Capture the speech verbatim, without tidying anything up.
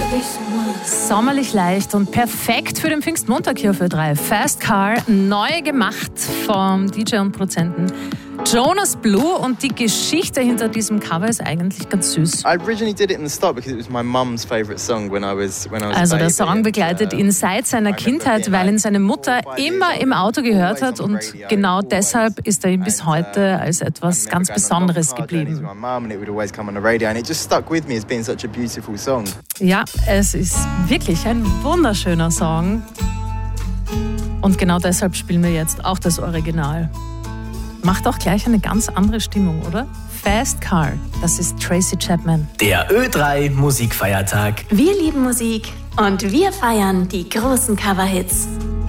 Sommerlich leicht und perfekt für den Pfingstmontag hier auf Ö drei. Fast Car, neu gemacht vom D J und Produzenten Jonas Blue, und die Geschichte hinter diesem Cover ist eigentlich ganz süß. I originally did it in the start because it was my mum's favorite song when I was when I was Also der baby. Song begleitet ihn seit seiner Kindheit, weil ihn seine Mutter immer im Auto gehört hat, und genau deshalb ist er ihm bis heute als etwas ganz Besonderes geblieben. Ja, es ist wirklich ein wunderschöner Song, und genau deshalb spielen wir jetzt auch das Original. Macht auch gleich eine ganz andere Stimmung, oder? Fast Car, das ist Tracy Chapman. Der Ö drei Musikfeiertag. Wir lieben Musik und wir feiern die großen Coverhits.